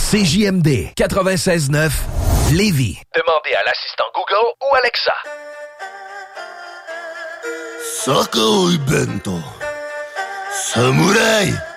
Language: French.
CJMD 96.9 Lévis. Demandez à l'assistant Google ou Alexa. Sakoi Bento. Samouraï